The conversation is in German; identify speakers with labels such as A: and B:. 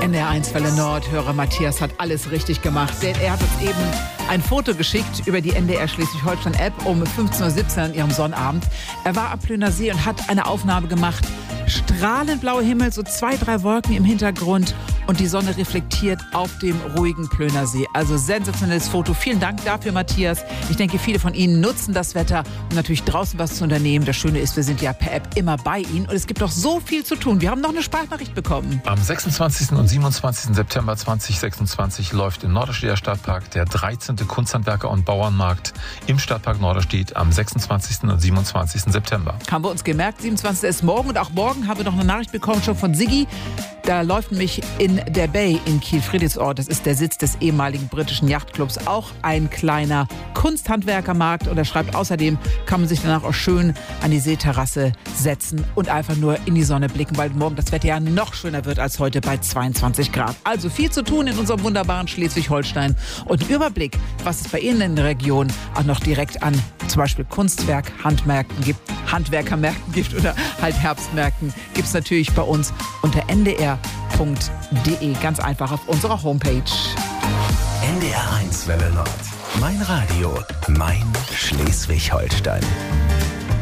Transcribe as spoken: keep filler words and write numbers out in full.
A: N D R eins Welle Nord, Hörer Matthias hat alles richtig gemacht, denn er hat uns eben ein Foto geschickt über die N D R Schleswig-Holstein-App um fünfzehn Uhr siebzehn an ihrem Sonnabend. Er war am Plöner See und hat eine Aufnahme gemacht. Strahlend blauer Himmel, so zwei, drei Wolken im Hintergrund und die Sonne reflektiert auf dem ruhigen Plöner See. Also sensationelles Foto. Vielen Dank dafür, Matthias. Ich denke, viele von Ihnen nutzen das Wetter, um natürlich draußen was zu unternehmen. Das Schöne ist, wir sind ja per App immer bei Ihnen und es gibt doch so viel zu tun. Wir haben noch eine Sprachnachricht bekommen.
B: Am sechsundzwanzigsten und siebenundzwanzigsten September zweitausendsechsundzwanzig läuft im Norderstedter Stadtpark der dreizehnte Kunsthandwerker- und Bauernmarkt im Stadtpark Norderstedt am sechsundzwanzigsten und siebenundzwanzigsten September.
A: Haben wir uns gemerkt, siebenundzwanzigsten ist morgen und auch morgen haben wir noch eine Nachricht bekommen, schon von Siggi. Da läuft nämlich in der Bay in Kiel-Friedrichsort, das ist der Sitz des ehemaligen britischen Yachtclubs, auch ein kleiner Kunsthandwerkermarkt. Und er schreibt, außerdem kann man sich danach auch schön an die Seeterrasse setzen und einfach nur in die Sonne blicken, weil morgen das Wetter ja noch schöner wird als heute bei zweiundzwanzig Grad. Also viel zu tun in unserem wunderbaren Schleswig-Holstein und einen Überblick, was es bei Ihnen in der Region auch noch direkt an zum Beispiel Kunstwerk, Handmärkten gibt, Handwerkermärkten gibt oder halt Herbstmärkten, gibt es natürlich bei uns unter n d r punkt d e, ganz einfach auf unserer Homepage.
C: N D R eins Welle Nord. Mein Radio, mein Schleswig-Holstein.